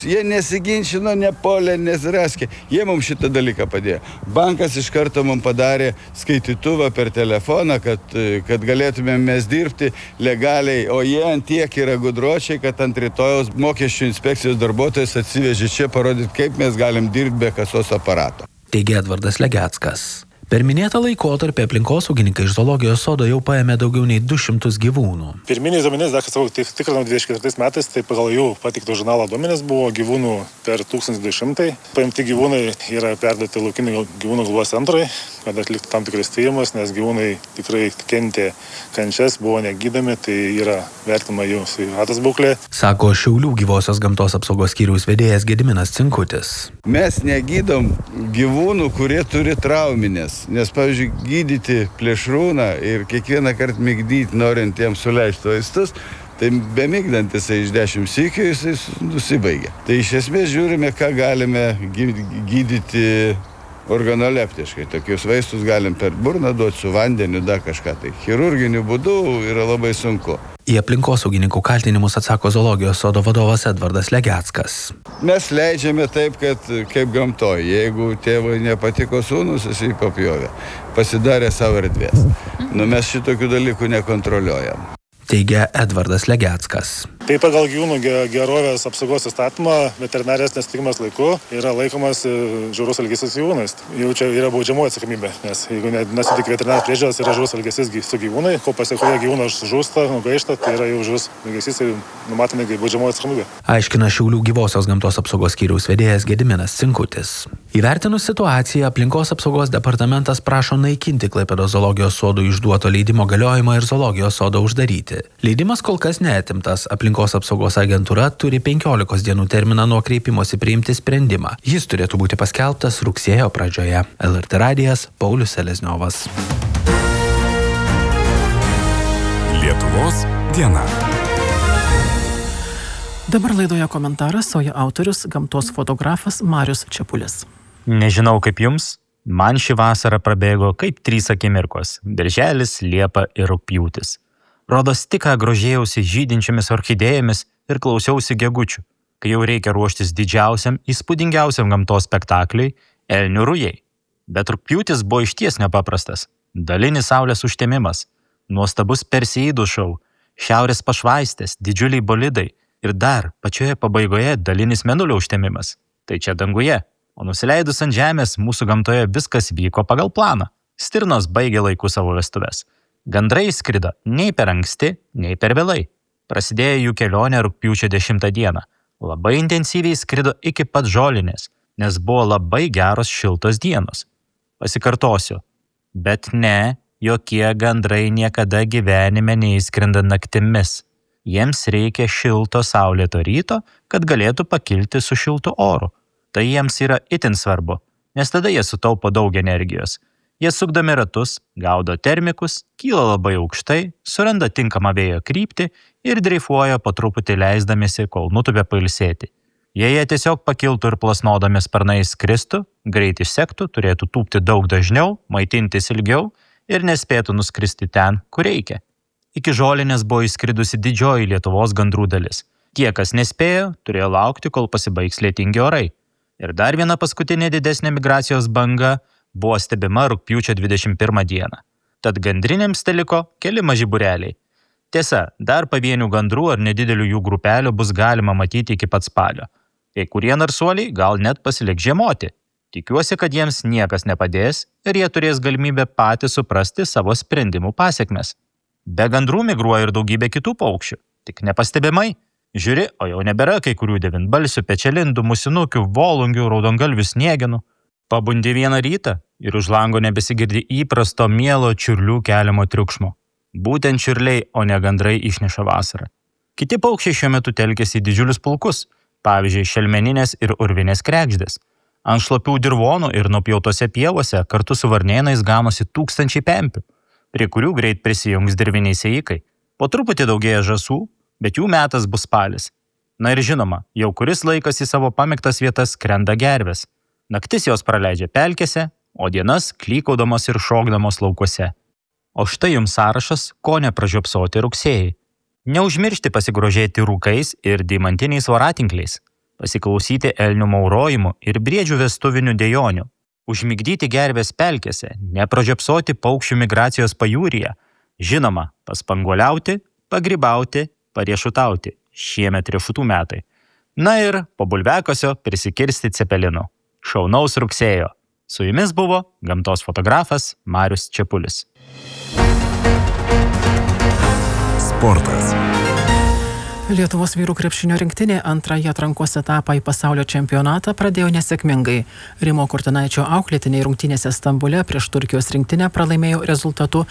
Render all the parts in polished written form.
Jie nesiginčino, nepolė, nesiraskė. Jie mums šitą dalyką padėjo. Bankas iš karto mums padarė skaitytuvą per telefoną, kad galėtumėm mes dirbti legaliai, o jie ant tiek yra gudročiai, kad ant rytojaus mokesčių inspekcijos darbuotojas atsivežė čia parodyti, kaip mes galim dirbti be kasos aparato. Teigia Edvardas Legeckas. Per minėtą laikotarpį aplinkosaugininkai iš zoologijos sodo jau paėmė daugiau nei 200 gyvūnų. Pirminiais duomenys, dar tikrinam 24 metais, tai pagal jų pateikto žurnalo duomenys buvo gyvūnų per 1200. Paimti gyvūnai yra perduoti laukinių gyvūnų globos centrui, kad atliktų tam tikras tyrimus, nes gyvūnai tikrai kentė kančias, buvo negydomi, tai yra vertinama jų sveikatos būklė. Sako Šiaulių gyvosios gamtos apsaugos skyriaus vedėjas Gediminas Cinkutis. Mes negydom gyvūnų, kurie turi trauminės. Nes, pavyzdžiui, gydyti plėšrūną ir kiekvieną kartą migdyti, norint jiems suleisti vaistus, tai bemigdant jisai iš 10 sykių jisai nusibaigia. Tai iš esmės žiūrime, ką galime gydyti organoleptiškai. Tokius vaistus galim per burną duoti su vandeniu, dar kažką. Tai chirurginiu būdu yra labai sunku. Į aplinkosaugininkų kaltinimus atsako zoologijos sodo vadovas Edvardas Legeckas. Mes leidžiame taip, kaip gamtoje. Jeigu tėvui nepatiko sūnus, jisai papjovė. Pasidarė savo erdvės. Mes šitokių dalykų nekontroliuojam. Teigia Edvardas Legeckas. Tai pagal gyvūnų gerovės apsaugos įstatymą veterinarijos nesutikimas laiku yra laikomas žiaurus elgesys su gyvūnais. Jau čia yra baudžiamoji atsakomybė, nes jeigu nesutik veterinarijos priežiūros, yra žiaurus elgesys su gyvūnai, ko pasiekoje gyvūnas žūsta, nugaišta, tai yra jau žiaurus elgesys ir numatoma baudžiamoji atsakomybė. Aiškina Šiaulių gyvosios gamtos apsaugos skyriaus vedėjas Gediminas Cinkutis. Įvertinus situaciją, aplinkos apsaugos departamentas prašo naikinti Klaipėdos zoologijos sodų išduoto leidimo galiojimą ir zoologijos sodą uždaryti. Leidimas kol kas neatimtas. Aplinkos apsaugos agentūra turi 15 dienų terminą nuo kreipimosi priimti sprendimą. Jis turėtų būti paskelbtas rugsėjo pradžioje. LRT radijas, Paulius Selezniovas. Lietuvos diena. Dabar laidoje komentaras, o jo autorius gamtos fotografas Marius Čepulis. Nežinau kaip jums, man ši vasara prabėgo kaip 3 akimirkos – birželis, liepa ir rugpjūtis. Rodos tik ką grožėjausi žydinčiamis orchidėjomis ir klausiausi gegučių, kai jau reikia ruoštis didžiausiam, įspūdingiausiam gamtos spektakliui – elnių rujai. Bet rugpjūtis buvo išties nepaprastas. Dalinis saulės užtemimas, nuostabus Perseidų šou, šiaurės pašvaistės, didžiuliai bolidai ir dar pačioje pabaigoje dalinis mėnulio užtemimas. Tai čia danguje. O nusileidus ant žemės, mūsų gamtoje viskas vyko pagal planą. Stirnos baigė laiku savo vestuves. Gandrai skrido nei per anksti, nei per vėlai. Prasidėjo jų kelionė rugpjūčio 10 dieną. Labai intensyviai skrido iki pat žolinės, nes buvo labai geros šiltos dienos. Pasikartosiu, bet ne, jokie gandrai niekada gyvenime neįskrenda naktimis. Jiems reikia šilto saulėto ryto, kad galėtų pakilti su šiltu oru. Tai jiems yra itin svarbu, nes tada jie sutaupo daug energijos. Jie sukdami ratus, gaudo termikus, kyla labai aukštai, suranda tinkamą vėjo kryptį ir dreifuoja po truputį leisdamėsi, kol nutupia pailsėti. Jei jie tiesiog pakiltų ir plasnodami sparnais skristų, greit išsektų, turėtų tūpti daug dažniau, maitintis ilgiau ir nespėtų nuskristi ten, kur reikia. Iki žolinės buvo įskridusi didžioji Lietuvos gandrų dalis. Tie, kas nespėjo, turėjo laukti, kol pasibaigs lietingi orai. Ir dar viena paskutinė didesnė migracijos banga buvo stebima rugpjūčio 21 dieną. Tad gandrinėms teliko keli maži būreliai. Tiesa, dar pavienių gandrų ar nedidelių jų grupelių bus galima matyti iki pat spalio. Kai kurie narsuoliai gal net pasiliks žiemoti. Tikiuosi, kad jiems niekas nepadės ir jie turės galimybę patys suprasti savo sprendimų pasekmes. Be gandrų migruoja ir daugybė kitų paukščių, tik nepastebimai. Žiūri, o jau nebėra kai kurių devynbalsių, pečelindų, musinukių, volungių, raudongalvių sniegenų. Pabundi vieną rytą ir už lango nebesigirdi įprasto mielo čiurlių keliamo triukšmo. Būtent čiurliai, o ne gandrai išneša vasarą. Kiti paukščiai šiuo metu telkėsi į didžiulius pulkus, pavyzdžiui, šelmeninės ir urvinės kregždės. Ant šlapių dirvonų ir nupjautose pievose kartu su varnėnais ganosi tūkstančiai pempių, prie kurių greit prisijungs dirviniai sėjikai. Po truputį daugėja žąsų, bet jų metas bus spalis. Na ir žinoma, jau kuris laikas į savo pamėgtas vietas skrenda gervės. Naktis jos praleidžia pelkėse, o dienas klykaudamos ir šokdamos laukuose. O štai jums sąrašas, ko nepražiopsoti rugsėjai. Neužmiršti pasigrožėti rūkais ir deimantiniais voratinkliais. pasiklausyti elnių maurojimų ir briedžių vestuvinių dejonių, užmigdyti gervės pelkėse, nepražiopsoti paukščių migracijos pajūryje, žinoma, paspanguoliauti, pagrybauti, pariešutauti, šiemet riešutų metai. Na ir po bulviakasio prisikirsti cepelinų. Šaunaus rugsėjo. Su jumis buvo gamtos fotografas Marius Čepulis. Sportas. Lietuvos vyrų krepšinio rinktinė antrąjį atrankos etapą į pasaulio čempionatą pradėjo nesėkmingai. Rimo Kurtinaičio auklėtiniai rungtynėse Stambule prieš Turkijos rinktinę pralaimėjo rezultatu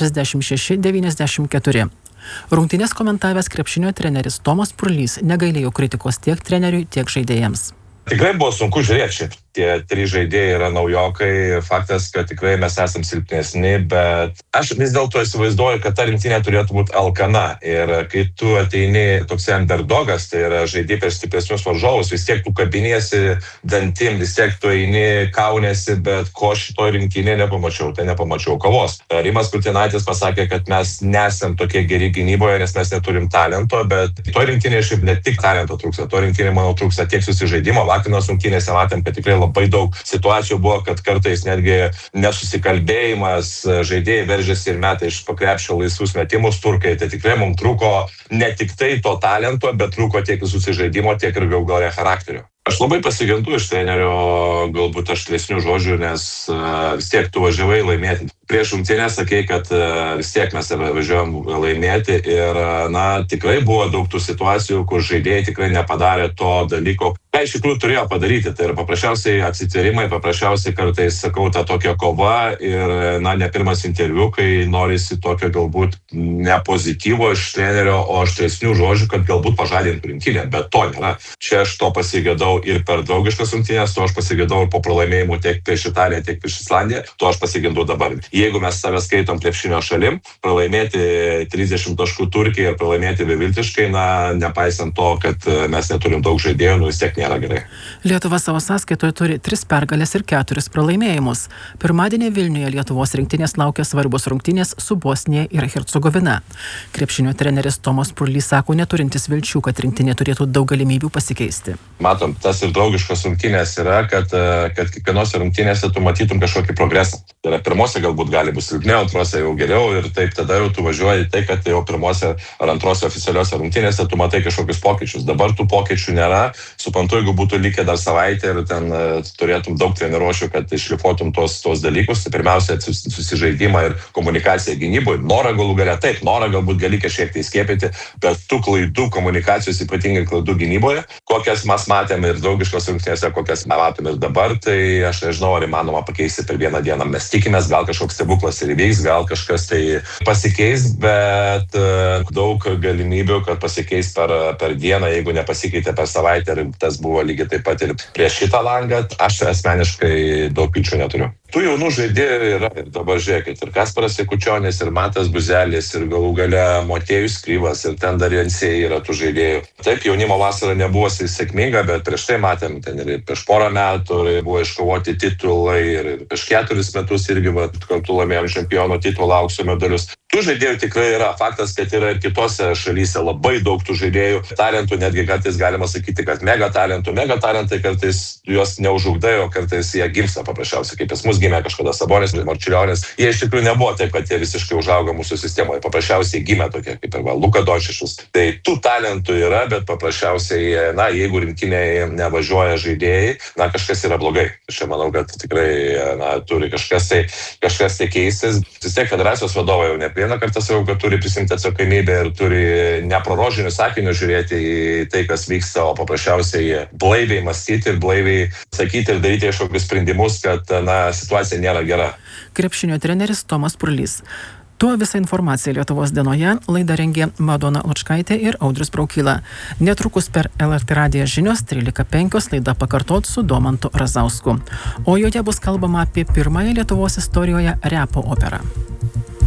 66-94. Rungtynės komentavęs krepšinio treneris Tomas Purlys negailėjo kritikos tiek treneriui, tiek žaidėjams. Tikrai buvo sunku žiūrėti šiaip. Tie 3 žaidėjai yra naujokai. Faktas, kad tikrai mes esam silpnesni, bet aš vis dėlto įsivaizduoju, kad ta rinktinė turėtų būti alkana. Ir kai tu ateini toksai underdogas, tai yra žaidėjai per stipresnius varžovus, vis tiek tu kabinėsi dantim, vis tiek tu eini, kaunėsi, bet ko šitoj rinktinėje nepamačiau, tai nepamačiau kovos. Rimas Kurtinaitis pasakė, kad mes nesam tokie geri gynyboje, nes mes neturim talento, bet to rinktinėje šiaip ne tik talento trūksta, to rinktinėje, manau, trūksta tiek susižaidimo. Vakarinos rungtynėse matėm, kad tikrai labai daug situacijų buvo, kad kartais netgi nesusikalbėjimas, žaidėjai veržėsi ir metė iš pakrepšio laisvus metimus turkai. Tai tikrai mums trūko ne tik tai to talento, bet trūko tiek susižaidimo, tiek ir gal charakterio. Aš labai pasigendu iš trenerio galbūt aštresnių žodžių, nes vis tiek tu važiavai laimėti. Prieš rungtynę sakei, kad vis tiek mes važiuojam laimėti ir tikrai buvo daug tų situacijų, kur žaidėjai tikrai nepadarė to dalyko, ką iš tikrųjų turėjo padaryti. Tai yra paprasčiausiai atsitverimai, paprasčiausiai kartais sakau tą tokią kovą ir ne pirmas interviu, kai norisi tokio galbūt ne pozityvo iš trenerio, o aštresnių žodžių, kad galbūt pažadintų rinktinę, bet to nėra. Čia aš to pasigedau ir per draugiškas rungtynes, to aš pasigedau ir po pralaimėjimų tiek prieš Italiją, tiek prieš Islandiją, to aš pasigendu dabar. Jeigu mes save skaitom krepšinio šalim, pralaimėti 30 taškų Turkijai ir pralaimėti beviltiškai, nepaisant to, kad mes neturim daug žaidėjų, vis tiek nėra gerai. Lietuva savo sąskaitoje turi 3 pergalės ir 4 pralaimėjimus. Pirmadienį Vilniuje Lietuvos rinktinės laukia svarbios rungtynės su Bosnija ir Hercegovina. Krepšinio treneris Tomas Purlys sako, neturintis vilčių, kad rinktinė turėtų daug galimybių pasikeisti. Matom, tas ir draugiškos rungtynės yra, kad kiekvienose rungtynėse tu matytum kažkokį progresą. Tai yra pirmose galbūt gali būti silpniau, antrose jau geriau ir taip tada jau tu važiuoji tai, kad jau pirmose ar antrose oficialiose rungtynėse tu matai kažkokius pokyčius. Dabar tų pokyčių nėra. Suprantu, jeigu būtų likę dar savaitę ir ten turėtum daug treniruočių, kad iššlifuotum tos dalykus, tai pirmiausia susižaidimą ir komunikaciją gynyboje, norą galų gale, taip, norą galbūt gali kažkiek tai skiepyti, bet tų klaidų komunikacijos, ypatingai klaidų gynyboje, kokias mes matėme ir draugiškos rungtynėse, kokias matome ir dabar, tai aš nežinau, ar įmanoma pakeisti per vieną dieną. Mes tikimės, gal kažkoks stebuklas ir įvyks, gal kažkas tai pasikeis, bet daug galimybių, kad pasikeis per dieną, jeigu nepasikeitė per savaitę, ir tas buvo lygiai taip pat ir prieš šitą langą, aš asmeniškai daug vilčių neturiu. Tų jaunų žaidėjų yra ir dabar žiūrėkit, ir Kasparas Jakučionis, ir Matas Buzelis, ir galų gale Motiejus Kryvas, ir ten dar Jensėjai yra tų žaidėjų. Taip, jaunimo vasara nebuvo sėkminga, bet prieš tai matėm, ten ir prieš porą metų buvo iškovoti titulai, ir prieš 4 metus irgi kartu laimėjom čempiono titulą, aukso medalius. Tų žaidėjų tikrai yra. Faktas, kad yra ir kitose šalyse labai daug tų žaidėjų. Talentų netgi kartais galima sakyti, kad mega talentai kartais juos neužugdai, o kartais jie gimsta paprasčiausiai, kaip pas mus gimė kažkada Sabonis ir Marčiulionis. Jie iš tikrųjų nebuvo taip, kad jie visiškai užaugo mūsų sistemoje. Paprasčiausiai gimė tokie kaip ir Luka Dončičius. Tai tų talentų yra, bet paprasčiausiai, jeigu rinktinėje nevažiuoja žaidėjai, kažkas yra blogai. Aš manau, kad tikrai turi kažkas tai keistis. Vis tiek federacijos vadovai jau ne vieną kartą sakau, kad turi prisimti atsakomybę ir turi ne pro rožinius sakinius žiūrėti į tai, kas vyksta, o paprasčiausiai blaiviai mąstyti ir blaiviai sakyti ir daryti kažkokius sprendimus, kad situacija nėra gera. Krepšinio treneris Tomas Purlys. Tuo visą informaciją Lietuvos dienoje laidą rengė Madona Lučkaitė ir Audrius Braukyla. Netrukus per LRT radiją žinios 13:05 laida pakartot su Domantu Razausku. O joje bus kalbama apie pirmąją Lietuvos istorijoje repo operą.